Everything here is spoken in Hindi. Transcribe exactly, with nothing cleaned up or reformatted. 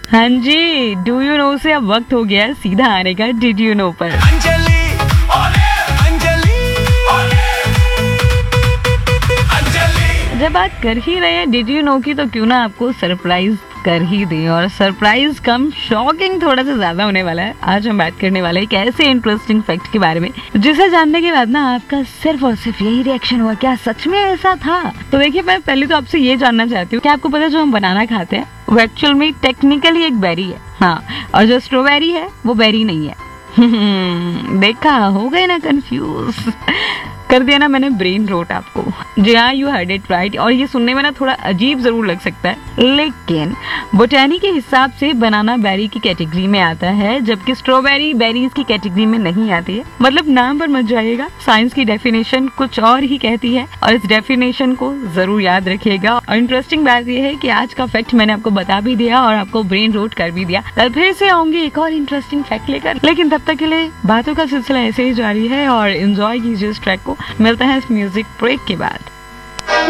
हाँ जी, डू यू नो से अब वक्त हो गया है सीधा आने का डिड यू नो पर। अंजलि, ओले, अंजलि, ओले, अंजलि। जब बात कर ही रहे हैं डिड यू नो की, तो क्यों ना आपको सरप्राइज कर ही दें। और सरप्राइज कम शॉकिंग थोड़ा सा ज्यादा होने वाला है। आज हम बात करने वाले हैं एक ऐसे इंटरेस्टिंग फैक्ट के बारे में जिसे जानने के बाद ना आपका सिर्फ और सिर्फ यही रिएक्शन हुआ, क्या सच में ऐसा था? तो देखिए, मैं पहले तो आपसे ये जानना चाहती हूँ कि आपको पता है जो हम बनाना खाते हैं वो एक्चुअल में टेक्निकली एक बेरी है। हाँ, और जो स्ट्रॉबेरी है वो बेरी नहीं है। देखा, हो गए ना कंफ्यूज, कर दिया ना मैंने ब्रेन रोट आपको। जी हाँ, यू हर्ड इट राइट। और ये सुनने में ना थोड़ा अजीब जरूर लग सकता है, लेकिन बोटानी के हिसाब से बनाना बेरी की कैटेगरी में आता है, जबकि स्ट्रॉबेरी बेरीज की कैटेगरी में नहीं आती है। मतलब नाम पर मत जाइएगा, साइंस की डेफिनेशन कुछ और ही कहती है, और इस डेफिनेशन को जरूर याद रखिएगा। और इंटरेस्टिंग बात यह है कि आज का फैक्ट मैंने आपको बता भी दिया और आपको ब्रेन रोट कर भी दिया। कल फिर से आऊंगी एक और इंटरेस्टिंग फैक्ट लेकर, लेकिन तब तक के लिए बातों का सिलसिला ऐसे ही जारी है और एंजॉय कीजिए इस ट्रैक को। मिलते हैं इस म्यूजिक ब्रेक के बाद।